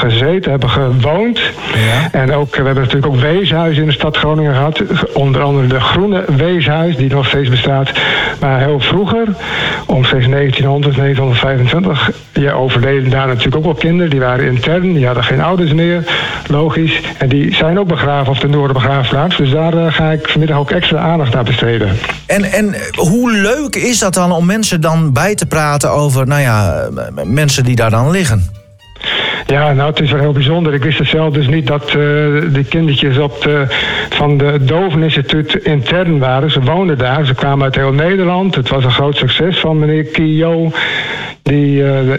gezeten, hebben gewoond. Ja. En ook, we hebben natuurlijk ook weeshuizen in de stad Groningen gehad. Onder andere de Groene Weeshuis, die nog steeds bestaat. Maar heel vroeger, omstreeks 1900, 1925... overleden daar natuurlijk ook wel kinderen. Die waren intern, die hadden geen ouders meer. Logisch. En die zijn ook begraven op de Noorderbegraafplaats. Dus daar ga ik vanmiddag ook extra aandacht naar besteden. En hoe leuk is dat dan om mensen dan bij te praten over, mensen die daar dan liggen? Ja, nou, het is wel heel bijzonder. Ik wist het zelf dus niet dat de kindertjes van de Doveninstituut intern waren. Ze woonden daar, ze kwamen uit heel Nederland. Het was een groot succes van meneer Kio. Die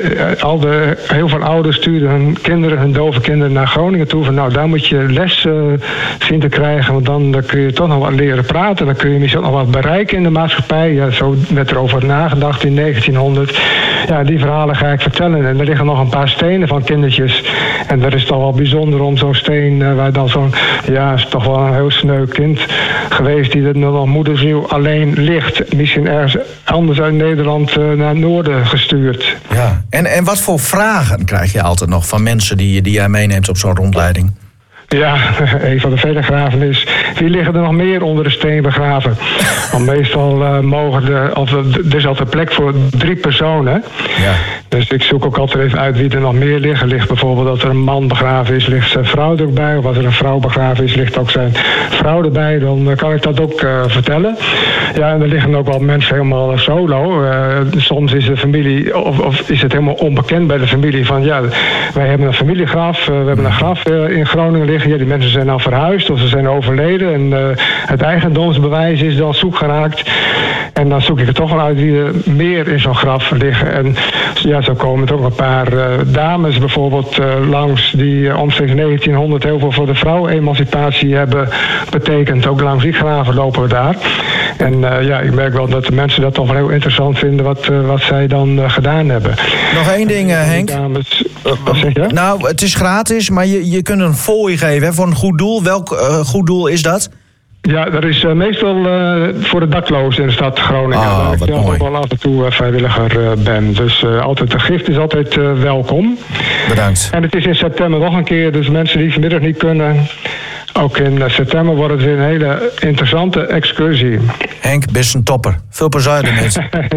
heel veel ouders stuurden hun dove kinderen naar Groningen toe. Van nou, daar moet je les zien te krijgen. Want dan kun je toch nog wat leren praten. Dan kun je misschien nog wat bereiken in de maatschappij. Ja, zo werd er over nagedacht in 1900. Ja, die verhalen ga ik vertellen. En er liggen nog een paar stenen van kindertjes. En dat is toch wel bijzonder om zo'n steen, waar dan zo'n, is toch wel een heel sneu kind geweest die er nog moederziel alleen ligt. Misschien ergens anders uit Nederland naar het noorden gestuurd. Ja. En wat voor vragen krijg je altijd nog van mensen die jij meeneemt op zo'n rondleiding? Ja, een van de vele graven is, wie liggen er nog meer onder de steen begraven? Want meestal er is altijd plek voor 3 personen. Ja. Dus ik zoek ook altijd even uit wie er nog meer liggen. Ligt bijvoorbeeld dat er een man begraven is, ligt zijn vrouw er ook bij. Of als er een vrouw begraven is, ligt ook zijn vrouw erbij. Dan kan ik dat ook vertellen. Ja, en er liggen ook wel mensen helemaal solo. Soms is de familie, of is het helemaal onbekend bij de familie van, wij hebben een familiegraf. We hebben een graf in Groningen liggen. Ja, die mensen zijn al verhuisd of ze zijn overleden. En het eigendomsbewijs is dan zoek geraakt. En dan zoek ik er toch wel uit wie er meer in zo'n graf liggen. En zo komen er ook een paar dames bijvoorbeeld langs die omstreeks 1900 heel veel voor de vrouwenemancipatie hebben betekend. Ook langs die graven lopen we daar. En ik merk wel dat de mensen dat toch wel heel interessant vinden wat zij dan gedaan hebben. Nog één ding, Henk. Dames, wat zeg je? Nou, het is gratis, maar je kunt een fooi geven voor een goed doel. Welk goed doel is dat? Ja, dat is meestal voor de daklozen in de stad Groningen. Waar ik ook wel af en toe vrijwilliger ben. Dus altijd de gift is altijd welkom. Bedankt. En het is in september nog een keer, dus mensen die vanmiddag niet kunnen, ook in september wordt het weer een hele interessante excursie. Henk, best een topper. Veel plezier ermee.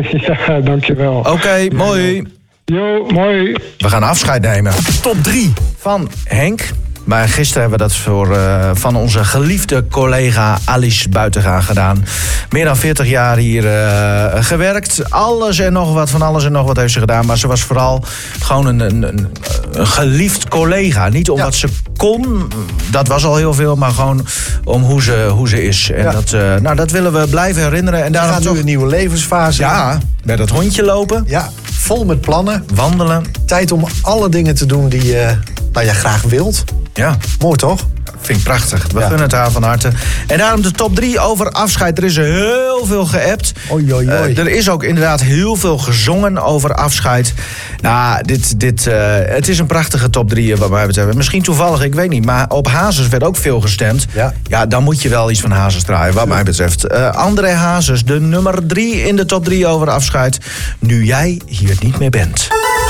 Ja, dankjewel. Oké, mooi. Jo, mooi. We gaan afscheid nemen. Top 3 van Henk. Maar gisteren hebben we dat van onze geliefde collega Alice Buitenga gedaan. Meer dan 40 jaar hier gewerkt. Alles en nog wat heeft ze gedaan. Maar ze was vooral gewoon een geliefd collega. Niet omdat ze kon, dat was al heel veel. Maar gewoon om hoe ze is. En dat willen we blijven herinneren. En daarom gaat nu een nieuwe levensfase. Ja, met dat hondje lopen. Ja, vol met plannen. Wandelen. Tijd om alle dingen te doen die je graag wilt. Ja. Mooi toch? Vind ik prachtig. We gunnen het haar van harte. En daarom de top 3 over afscheid. Er is heel veel geappt. Oei. Er is ook inderdaad heel veel gezongen over afscheid. Nou, het is een prachtige top 3 wat mij betreft. Misschien toevallig, ik weet niet. Maar op Hazes werd ook veel gestemd. Ja, dan moet je wel iets van Hazes draaien, wat mij betreft. André Hazes, de nummer 3 in de top 3 over afscheid. Nu jij hier niet meer bent.